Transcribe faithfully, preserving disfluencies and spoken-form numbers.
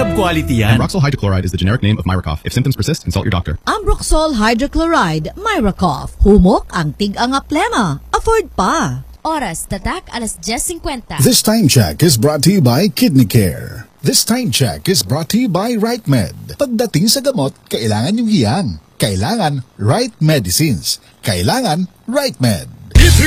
Lab quality yan. Ambroxol hydrochloride is the generic name of Myracoff. If symptoms persist, consult your doctor. Ambroxol hydrochloride, Myracoff. Humok ang tig-anga plema. Afford pa. Oras, tatak, alas diyes fifty. This time check is brought to you by Kidney Care. This time check is brought to you by RightMed. Pagdating sa gamot, kailangan yung hiyang. Kailangan Right Medicines. Kailangan RightMed.